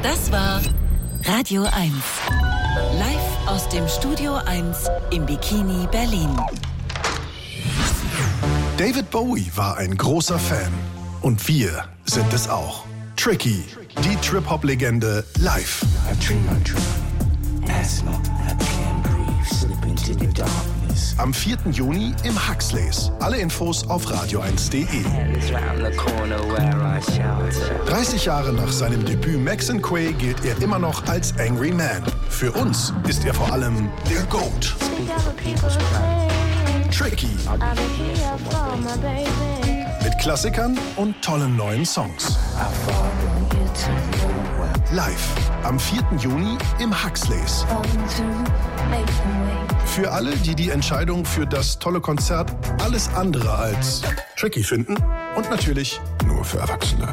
Das war Radio 1. Live aus dem Studio 1 im Bikini Berlin. David Bowie war ein großer Fan. Und wir sind es auch. Tricky, die Trip-Hop-Legende live. Am 4. Juni im Huxleys. Alle Infos auf radio1.de. 30 Jahre nach seinem Debüt Max & Quay gilt er immer noch als Angry Man. Für uns ist er vor allem der GOAT. Tricky. Mit Klassikern und tollen neuen Songs. Live am 4. Juni im Huxleys. Für alle, die die Entscheidung für das tolle Konzert alles andere als tricky finden und natürlich nur für Erwachsene.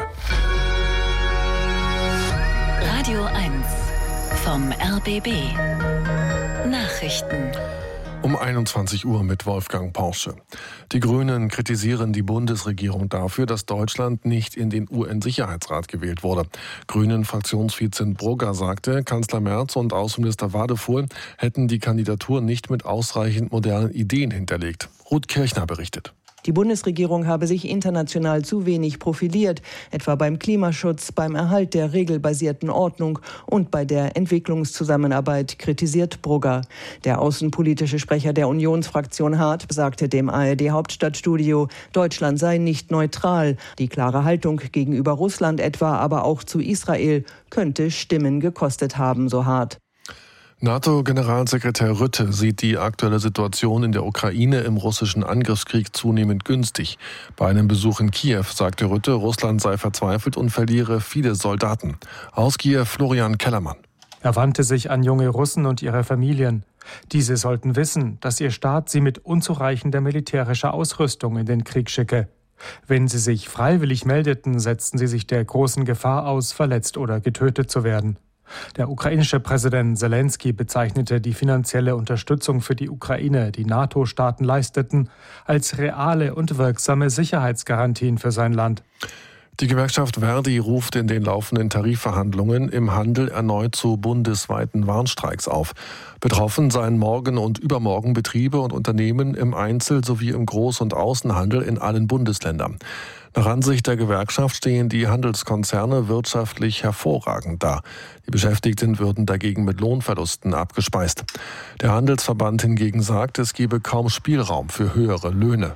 Radio 1 vom RBB. Nachrichten. Um 21 Uhr mit Wolfgang Porsche. Die Grünen kritisieren die Bundesregierung dafür, dass Deutschland nicht in den UN-Sicherheitsrat gewählt wurde. Grünen-Fraktionsvizin Brugger sagte, Kanzler Merz und Außenminister Wadefuhl hätten die Kandidatur nicht mit ausreichend modernen Ideen hinterlegt. Ruth Kirchner berichtet. Die Bundesregierung habe sich international zu wenig profiliert, etwa beim Klimaschutz, beim Erhalt der regelbasierten Ordnung und bei der Entwicklungszusammenarbeit, kritisiert Brugger. Der außenpolitische Sprecher der Unionsfraktion Hart sagte dem ARD-Hauptstadtstudio, Deutschland sei nicht neutral. Die klare Haltung gegenüber Russland etwa, aber auch zu Israel, könnte Stimmen gekostet haben, so Hart. NATO-Generalsekretär Rutte sieht die aktuelle Situation in der Ukraine im russischen Angriffskrieg zunehmend günstig. Bei einem Besuch in Kiew sagte Rutte, Russland sei verzweifelt und verliere viele Soldaten. Aus Kiew Florian Kellermann. Er wandte sich an junge Russen und ihre Familien. Diese sollten wissen, dass ihr Staat sie mit unzureichender militärischer Ausrüstung in den Krieg schicke. Wenn sie sich freiwillig meldeten, setzten sie sich der großen Gefahr aus, verletzt oder getötet zu werden. Der ukrainische Präsident Selenskyj bezeichnete die finanzielle Unterstützung für die Ukraine, die NATO-Staaten leisteten, als reale und wirksame Sicherheitsgarantien für sein Land. Die Gewerkschaft Verdi ruft in den laufenden Tarifverhandlungen im Handel erneut zu bundesweiten Warnstreiks auf. Betroffen seien morgen und übermorgen Betriebe und Unternehmen im Einzel- sowie im Groß- und Außenhandel in allen Bundesländern. Nach Ansicht der Gewerkschaft stehen die Handelskonzerne wirtschaftlich hervorragend da. Die Beschäftigten würden dagegen mit Lohnverlusten abgespeist. Der Handelsverband hingegen sagt, es gebe kaum Spielraum für höhere Löhne.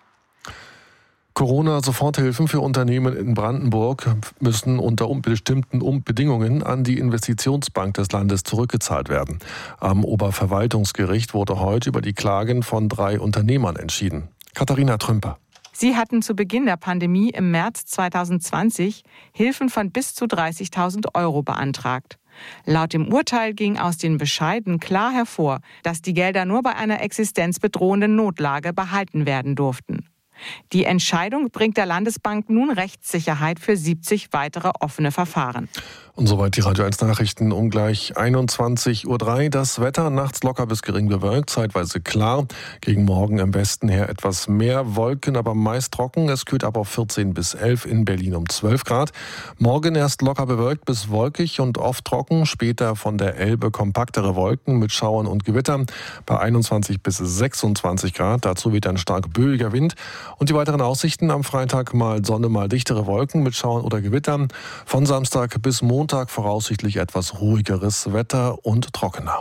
Corona-Soforthilfen für Unternehmen in Brandenburg müssen unter bestimmten Bedingungen an die Investitionsbank des Landes zurückgezahlt werden. Am Oberverwaltungsgericht wurde heute über die Klagen von 3 Unternehmern entschieden. Katharina Trümper. Sie hatten zu Beginn der Pandemie im März 2020 Hilfen von bis zu 30.000 € beantragt. Laut dem Urteil ging aus den Bescheiden klar hervor, dass die Gelder nur bei einer existenzbedrohenden Notlage behalten werden durften. Die Entscheidung bringt der Landesbank nun Rechtssicherheit für 70 weitere offene Verfahren. Und soweit die Radio 1 Nachrichten um gleich 21.03 Uhr. Das Wetter nachts locker bis gering bewölkt, zeitweise klar. Gegen morgen im Westen her etwas mehr Wolken, aber meist trocken. Es kühlt ab auf 14 bis 11, in Berlin um 12 Grad. Morgen erst locker bewölkt bis wolkig und oft trocken. Später von der Elbe kompaktere Wolken mit Schauern und Gewittern bei 21 bis 26 Grad. Dazu weht ein stark böiger Wind. Und die weiteren Aussichten: am Freitag mal Sonne, mal dichtere Wolken mit Schauern oder Gewittern. Von Samstag bis Montag voraussichtlich etwas ruhigeres Wetter und trockener.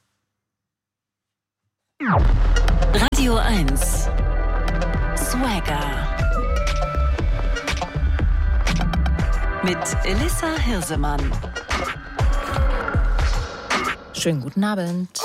Radio 1 Swagger mit Elissa Hirsemann. Schönen guten Abend.